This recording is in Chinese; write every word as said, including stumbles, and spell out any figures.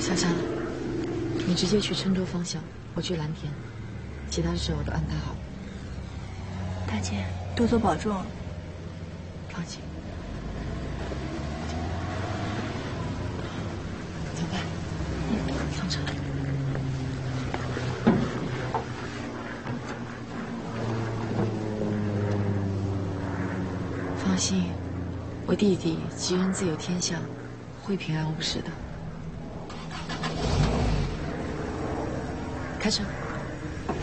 小香，你直接去郴州方向，我去蓝田，其他的事我都安排好了。 大姐，多多保重。 放心。走吧，嗯，上车。放心，我弟弟吉人自有天相，会平安无事的。开车。